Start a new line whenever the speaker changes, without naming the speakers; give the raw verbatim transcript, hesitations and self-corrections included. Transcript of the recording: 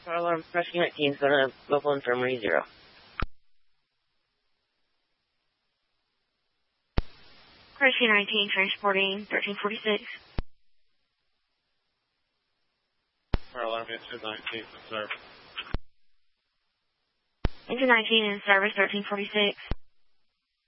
Fire alarm, Rescue nineteen, go to local infirmary zero.
Rescue nineteen, transporting thirteen forty-six.
Fire alarm, engine nineteen, in service.
Engine nineteen in service, thirteen forty-six.